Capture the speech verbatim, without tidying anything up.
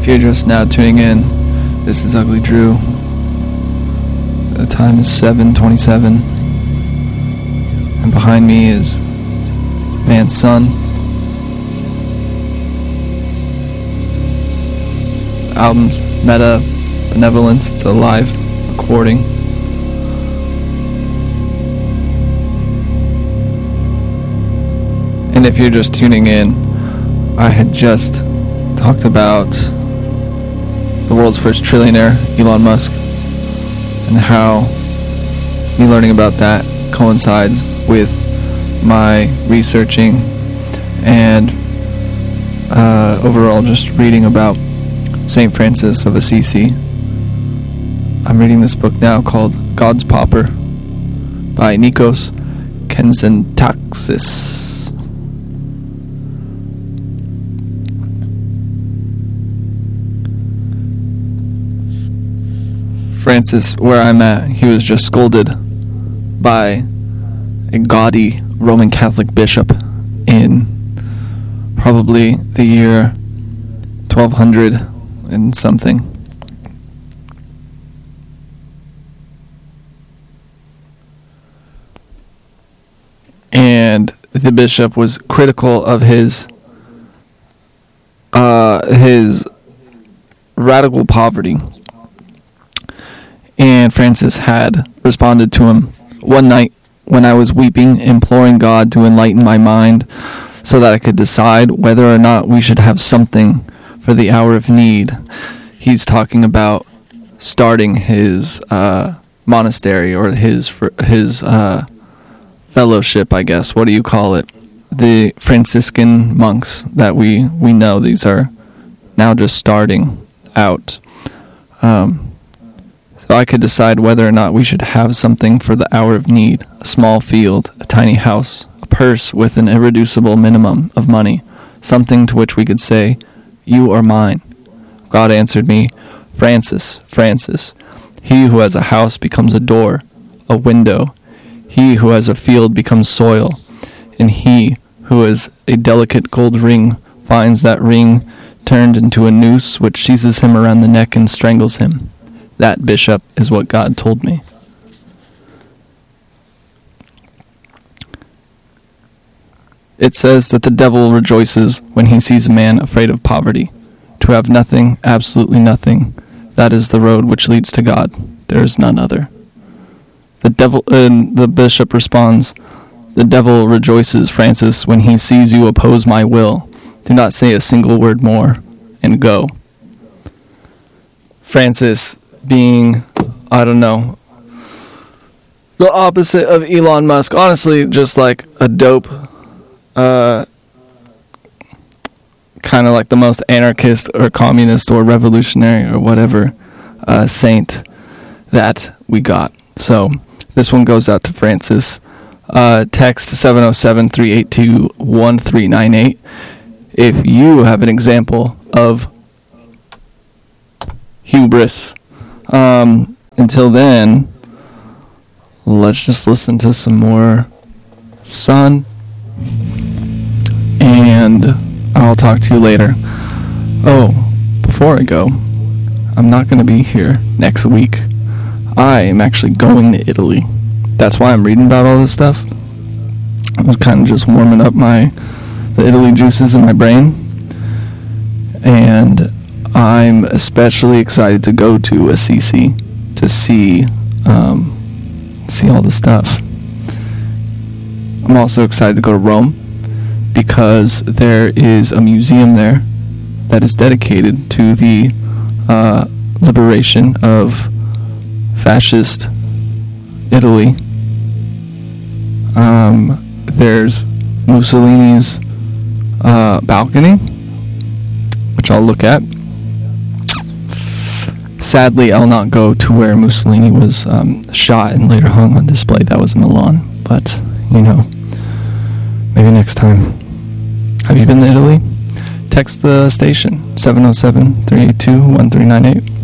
If you're just now tuning in, this is Ugly Drew. The time is seven twenty-seven, and behind me is the band's son. The album's Meta Benevolence. It's a live recording. And if you're just tuning in, I had just talked about the world's first trillionaire, Elon Musk, and how me learning about that coincides with my researching and uh, overall just reading about Saint Francis of Assisi. I'm reading this book now called God's Pauper by Nikos Kazantzakis. Francis, where I'm at, he was just scolded by a gaudy Roman Catholic bishop in probably the year twelve hundred and something. And the bishop was critical of his uh, his radical poverty. And Francis had responded to him, "One night when I was weeping, imploring God to enlighten my mind so that I could decide whether or not we should have something for the hour of need." He's talking about starting his uh, monastery or his his uh, fellowship, I guess. What do you call it? The Franciscan monks that we, we know. These are now just starting out. Um... So I could decide whether or not we should have something for the hour of need, a small field, a tiny house, a purse with an irreducible minimum of money, something to which we could say, "You are mine." God answered me, "Francis, Francis, he who has a house becomes a door, a window. He who has a field becomes soil, and he who has a delicate gold ring finds that ring turned into a noose which seizes him around the neck and strangles him. That, bishop, is what God told me." It says that the devil rejoices when he sees a man afraid of poverty. To have nothing, absolutely nothing, that is the road which leads to God. There is none other. The devil, and the bishop responds, "The devil rejoices, Francis, when he sees you oppose my will. Do not say a single word more, and go." Francis, being, I don't know, the opposite of Elon Musk. Honestly, just like a dope, uh, kind of like the most anarchist or communist or revolutionary or whatever uh, saint that we got. So this one goes out to Francis. Uh, text seven oh seven, three eight two, one three nine eight if you have an example of hubris. Um, until then, let's just listen to some more Sun, and I'll talk to you later. Oh, before I go, I'm not going to be here next week. I am actually going to Italy. That's why I'm reading about all this stuff. I was kind of just warming up my the Italy juices in my brain, and I'm especially excited to go to Assisi to see um, see all the stuff. I'm also excited to go to Rome because there is a museum there that is dedicated to the uh, liberation of fascist Italy. Um, there's Mussolini's uh, balcony, which I'll look at. Sadly, I'll not go to where Mussolini was um, shot and later hung on display. That was Milan. But, you know, maybe next time. Have you been to Italy? Text the station, seven oh seven, three eight two, one three nine eight.